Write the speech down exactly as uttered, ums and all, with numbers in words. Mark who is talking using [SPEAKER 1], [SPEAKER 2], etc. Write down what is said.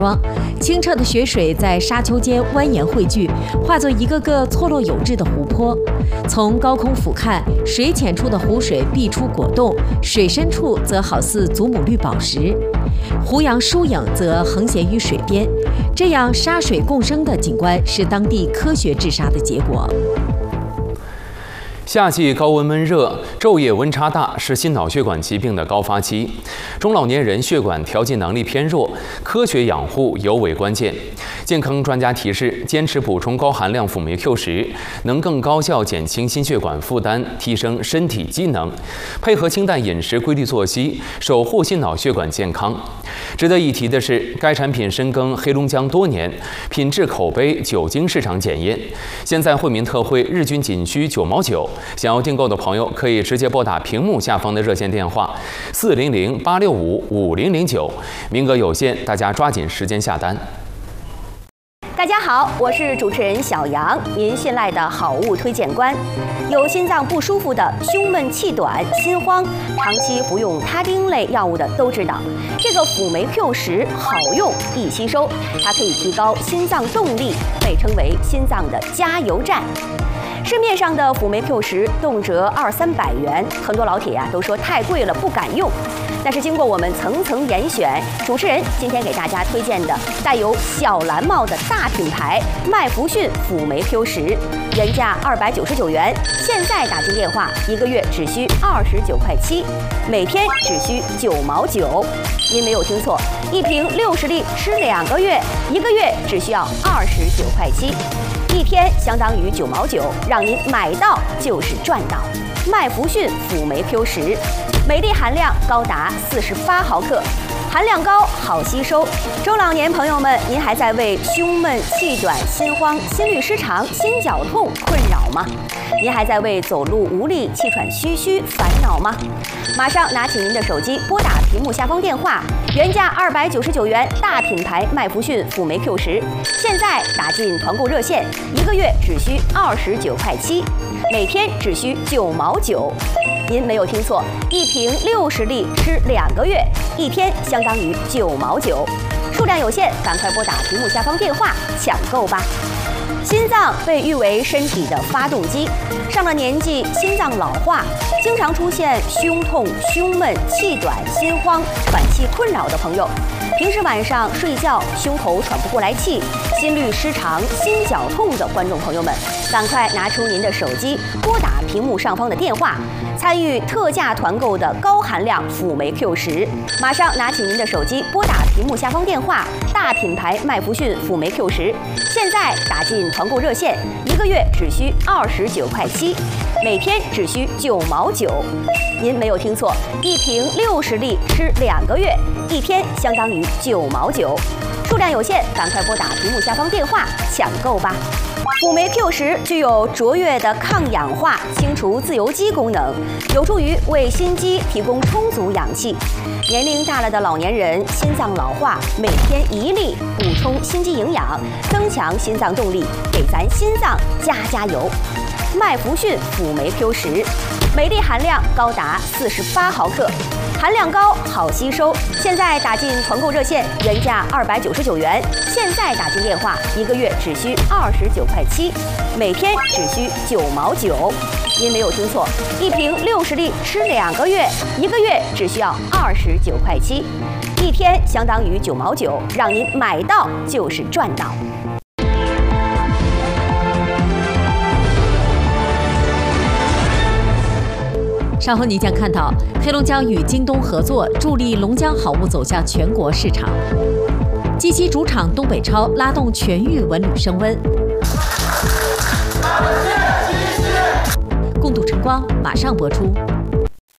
[SPEAKER 1] 清澈的雪水在沙丘间蜿蜒汇聚，化作一个个错落有致的湖泊。从高空俯瞰，水浅处的湖水碧出果冻，水深处则好似祖母绿宝石。湖洋疏影则横斜于水边，这样沙水共生的景观是当地科学治沙的结果。
[SPEAKER 2] 夏季高温闷热，昼夜温差大，是心脑血管疾病的高发期。中老年人血管调节能力偏弱，科学养护尤为关键。健康专家提示，坚持补充高含量辅酶 Q 十，能更高效减轻心血管负担，提升身体机能。配合清淡饮食、规律作息，守护心脑血管健康。值得一提的是，该产品深耕黑龙江多年，品质口碑、酒精市场检验，现在惠民特惠，日均仅需九毛九。 想要订购的朋友，可以直接拨打屏幕下方的热线电话四零零八六五五零零九，名额有限，大家抓紧时间下单。
[SPEAKER 3] 大家好，我是主持人小杨，您信赖的好物推荐官。有心脏不舒服的、胸闷气短、心慌，长期服用他汀类药物的都知道，这个辅酶 Q 十好用易吸收，它可以提高心脏动力，被称为心脏的加油站。 市面上的辅酶 Q 十动辄二三百元，很多老铁呀、啊、都说太贵了不敢用。但是经过我们层层严选，主持人今天给大家推荐的带有小蓝帽的大品牌麦弗逊辅酶 Q 十，原价二百九十九元，现在打进电话一个月只需二十九块七，每天只需九毛九。您没有听错，一瓶六十粒吃两个月，一个月只需要二十九块七。 一天相当于九毛九，让您买到就是赚到。麦弗逊辅酶 Q 十，每粒含量高达四十八毫克，含量高，好吸收。中老年朋友们，您还在为胸闷、气短、心慌、心律失常、心绞痛困扰吗？您还在为走路无力、气喘吁吁烦恼吗？马上拿起您的手机，拨打屏幕下方电话，原价二百九十九元，大品牌麦弗逊辅酶 Q 十，现在打进团购热线，一个月只需二十九块七，每天只需九毛九。您没有听错，一瓶六十粒吃两个月，一天相当于九毛九，数量有限，赶快拨打屏幕下方电话抢购吧。 心脏被誉为身体的发动机，上了年纪，心脏老化，经常出现胸痛、胸闷、气短、心慌、喘气困扰的朋友，平时晚上睡觉胸口喘不过来气、心律失常、心绞痛的观众朋友们，赶快拿出您的手机，拨打屏幕上方的电话，参与特价团购的高含量辅酶 Q 十。马上拿起您的手机，拨打屏幕下方电话，大品牌麦弗逊辅酶 Q 十，现在打进 团购热线，一个月只需二十九块七，每天只需九毛九。您没有听错，一瓶六十粒吃两个月，一天相当于九毛九。数量有限，赶快拨打屏幕下方电话抢购吧。 辅酶 Q 十具有卓越的抗氧化、清除自由基功能，有助于为心肌提供充足氧气。年龄大了的老年人心脏老化，每天一粒补充心肌营养，增强心脏动力，给咱心脏加加油。麦弗逊辅酶 Q 十，每粒含量高达四十八毫克。 含量高，好吸收。现在打进团购热线，原价二百九十九元，现在打进电话，一个月只需二十九块七，每天只需九毛九。您没有听错，一瓶六十粒吃两个月，一个月只需要二十九块七，一天相当于九毛九，让您买到就是赚到。
[SPEAKER 1] 稍后您将看到，黑龙江与京东合作，助力龙江好物走向全国市场。鸡西主场东北超拉动全域文旅升温。共度晨光马上播出。